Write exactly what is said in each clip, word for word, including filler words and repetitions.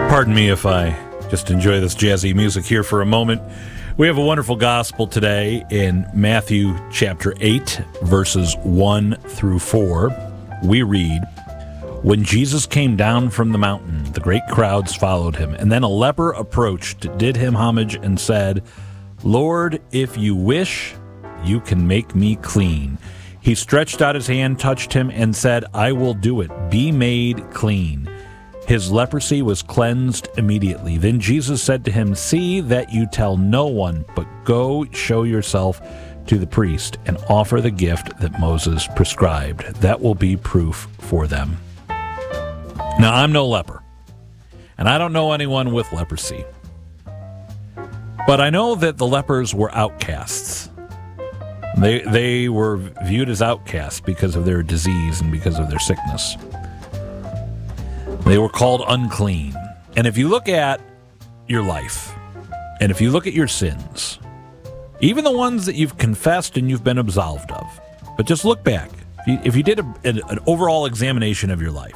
Pardon me if I just enjoy this jazzy music here for a moment. We have a wonderful gospel today in Matthew chapter eight, verses one through four. We read, "When Jesus came down from the mountain, the great crowds followed him. And then a leper approached, did him homage, and said, 'Lord, if you wish, you can make me clean.' He stretched out his hand, touched him, and said, 'I will do it. Be made clean.' His leprosy was cleansed immediately. Then Jesus said to him, 'See that you tell no one, but go show yourself to the priest and offer the gift that Moses prescribed. That will be proof for them.'" Now, I'm no leper, and I don't know anyone with leprosy. But I know that the lepers were outcasts. They, they were viewed as outcasts because of their disease and because of their sickness. They were called unclean. And if you look at your life, and if you look at your sins, even the ones that you've confessed and you've been absolved of, but just look back. If you, if you did a, an, an overall examination of your life,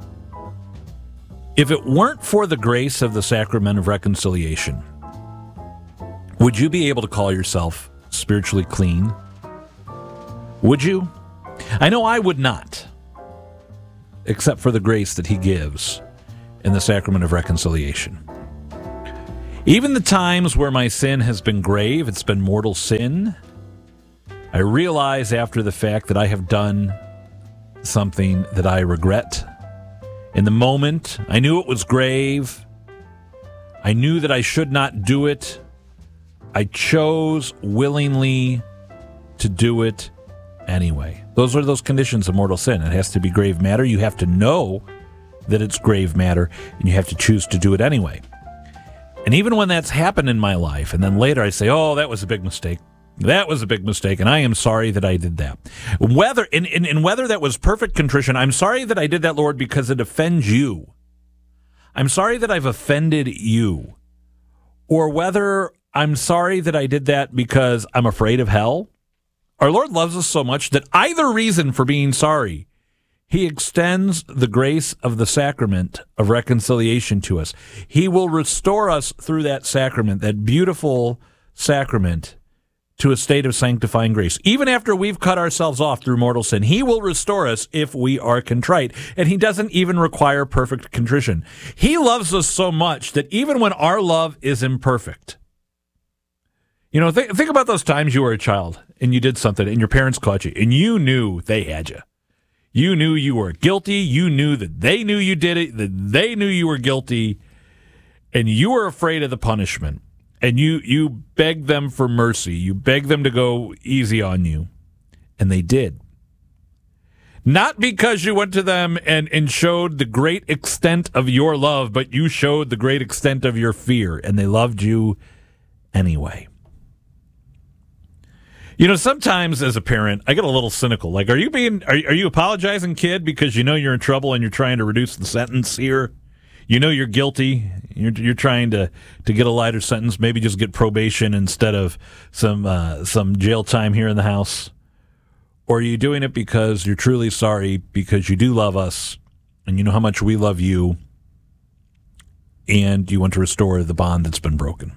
if it weren't for the grace of the sacrament of reconciliation, would you be able to call yourself spiritually clean? Would you? I know I would not, except for the grace that he gives in the sacrament of reconciliation. Even the times where my sin has been grave, it's been mortal sin, I realize after the fact that I have done something that I regret. In the moment, I knew it was grave. I knew that I should not do it. I chose willingly to do it anyway. Those are those conditions of mortal sin. It has to be grave matter. You have to know that it's grave matter, and you have to choose to do it anyway. And even when that's happened in my life, and then later I say, oh, that was a big mistake. That was a big mistake, and I am sorry that I did that. Whether in, in, in whether that was perfect contrition, I'm sorry that I did that, Lord, because it offends you. I'm sorry that I've offended you. Or whether I'm sorry that I did that because I'm afraid of hell. Our Lord loves us so much that either reason for being sorry, he extends the grace of the sacrament of reconciliation to us. He will restore us through that sacrament, that beautiful sacrament, to a state of sanctifying grace. Even after we've cut ourselves off through mortal sin, he will restore us if we are contrite. And he doesn't even require perfect contrition. He loves us so much that even when our love is imperfect, you know, th- think about those times you were a child and you did something and your parents caught you and you knew they had you. You knew you were guilty. You knew that they knew you did it, that they knew you were guilty, and you were afraid of the punishment. And you, you begged them for mercy. You begged them to go easy on you. And they did. Not because you went to them and, and showed the great extent of your love, but you showed the great extent of your fear, and they loved you anyway. You know, sometimes as a parent, I get a little cynical. Like, are you being, are, are you apologizing, kid, because you know you're in trouble and you're trying to reduce the sentence here? You know you're guilty. You're, you're trying to, to get a lighter sentence, maybe just get probation instead of some uh, some jail time here in the house? Or are you doing it because you're truly sorry, because you do love us, and you know how much we love you, and you want to restore the bond that's been broken?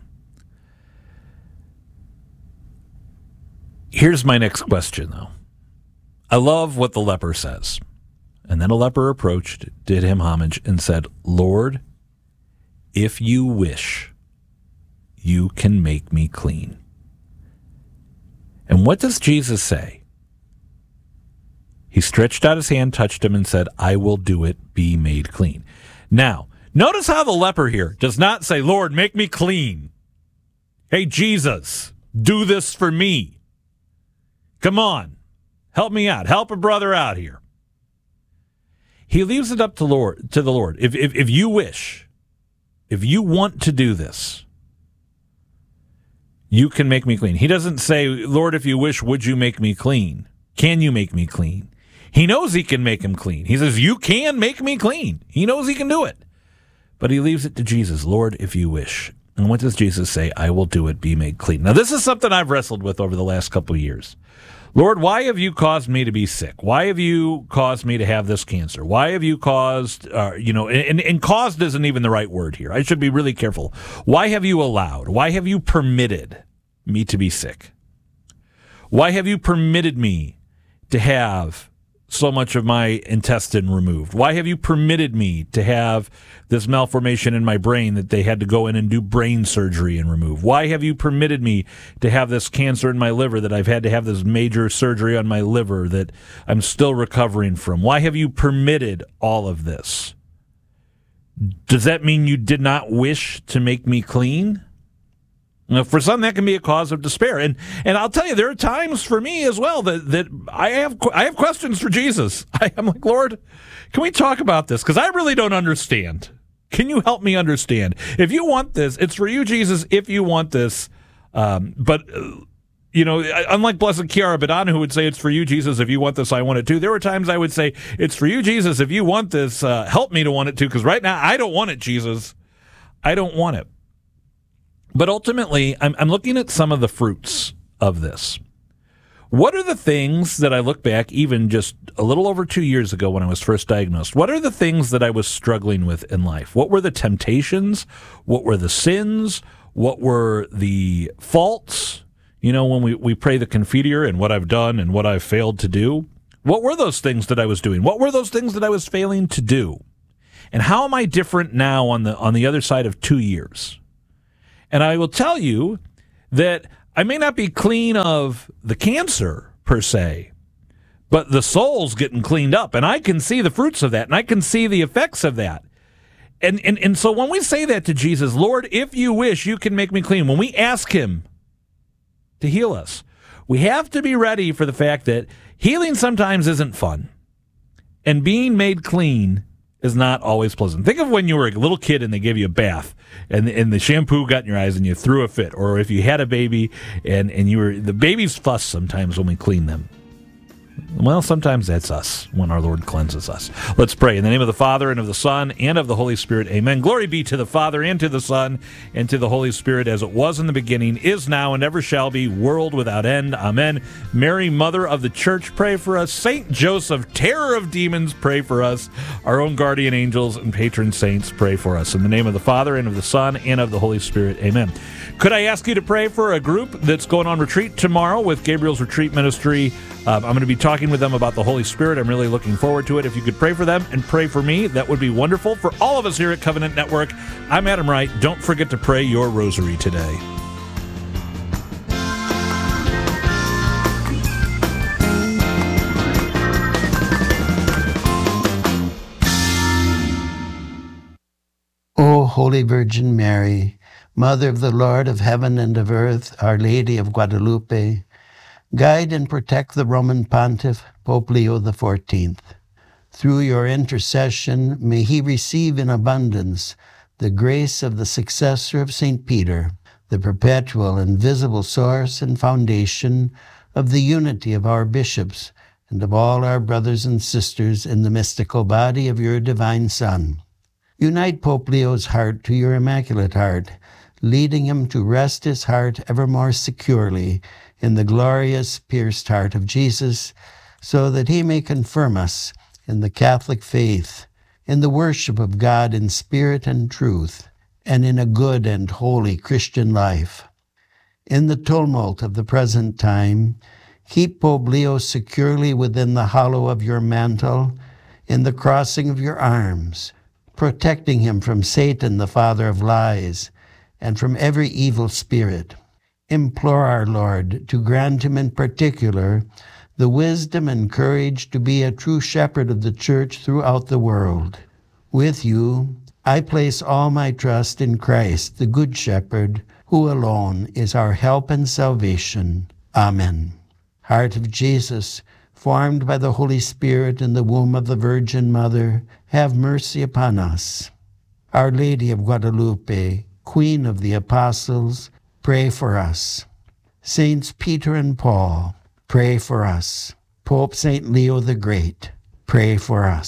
Here's my next question, though. I love what the leper says. And then a leper approached, did him homage, and said, "Lord, if you wish, you can make me clean." And what does Jesus say? He stretched out his hand, touched him, and said, "I will do it, be made clean." Now, notice how the leper here does not say, "Lord, make me clean. Hey, Jesus, do this for me. Come on, help me out. Help a brother out here." He leaves it up to Lord to the Lord. If, if if you wish, if you want to do this, you can make me clean. He doesn't say, "Lord, if you wish, would you make me clean? Can you make me clean?" He knows he can make him clean. He says, "You can make me clean." He knows he can do it. But he leaves it to Jesus. "Lord, if you wish." And what does Jesus say? I will do it, be made clean. Now, this is something I've wrestled with over the last couple of years. Lord, why have you caused me to be sick? Why have you caused me to have this cancer? Why have you caused, uh, you know, and, and caused isn't even the right word here. I should be really careful. Why have you allowed? Why have you permitted me to be sick? Why have you permitted me to have so much of my intestine removed? Why have you permitted me to have this malformation in my brain that they had to go in and do brain surgery and remove? Why have you permitted me to have this cancer in my liver that I've had to have this major surgery on my liver that I'm still recovering from? Why have you permitted all of this? Does that mean you did not wish to make me clean? Now, for some, that can be a cause of despair, and and I'll tell you, there are times for me as well that, that I have I have questions for Jesus. I, I'm like, Lord, can we talk about this? Because I really don't understand. Can you help me understand? If you want this, it's for you, Jesus. If you want this, um, but uh, you know, unlike Blessed Chiara Badana, who would say it's for you, Jesus. If you want this, I want it too. There were times I would say it's for you, Jesus. If you want this, uh, help me to want it too. Because right now I don't want it, Jesus. I don't want it. But ultimately, I'm, I'm looking at some of the fruits of this. What are the things that I look back, even just a little over two years ago when I was first diagnosed, what are the things that I was struggling with in life? What were the temptations? What were the sins? What were the faults? You know, when we, we pray the Confiteor and what I've done and what I've failed to do, what were those things that I was doing? What were those things that I was failing to do? And how am I different now on the on the other side of two years? And I will tell you that I may not be clean of the cancer per se, but the soul's getting cleaned up, and I can see the fruits of that, and I can see the effects of that. And, and, and so when we say that to Jesus, Lord, if you wish, you can make me clean. When we ask him to heal us, we have to be ready for the fact that healing sometimes isn't fun, and being made clean is not always pleasant. Think of when you were a little kid and they gave you a bath and and the shampoo got in your eyes and you threw a fit, or if you had a baby and, and you were, the babies fuss sometimes when we clean them. Well, sometimes that's us when our Lord cleanses us. Let's pray. In the name of the Father, and of the Son, and of the Holy Spirit, amen. Glory be to the Father, and to the Son, and to the Holy Spirit, as it was in the beginning, is now, and ever shall be, world without end. Amen. Mary, Mother of the Church, pray for us. Saint Joseph, terror of demons, pray for us. Our own guardian angels and patron saints, pray for us. In the name of the Father, and of the Son, and of the Holy Spirit, amen. Could I ask you to pray for a group that's going on retreat tomorrow with Gabriel's Retreat Ministry? Um, I'm going to be talking with them about the Holy Spirit. I'm really looking forward to it. If you could pray for them and pray for me, that would be wonderful. For all of us here at Covenant Network, I'm Adam Wright. Don't forget to pray your rosary today. O Holy Virgin Mary, Mother of the Lord of heaven and of earth, Our Lady of Guadalupe, guide and protect the Roman Pontiff, Pope Leo the fourteenth. Through your intercession, may he receive in abundance the grace of the successor of Saint Peter, the perpetual and visible source and foundation of the unity of our bishops and of all our brothers and sisters in the mystical body of your divine Son. Unite Pope Leo's heart to your Immaculate Heart, leading him to rest his heart ever more securely in the glorious pierced heart of Jesus, so that he may confirm us in the Catholic faith, in the worship of God in spirit and truth, and in a good and holy Christian life. In the tumult of the present time, keep Pope Leo securely within the hollow of your mantle, in the crossing of your arms, protecting him from Satan, the father of lies, and from every evil spirit. Implore our Lord to grant him in particular the wisdom and courage to be a true shepherd of the Church throughout the world. With you, I place all my trust in Christ, the Good Shepherd, who alone is our help and salvation. Amen. Heart of Jesus, formed by the Holy Spirit in the womb of the Virgin Mother, have mercy upon us. Our Lady of Guadalupe, Queen of the Apostles, pray for us. Saints Peter and Paul, pray for us. Pope Saint Leo the Great, pray for us.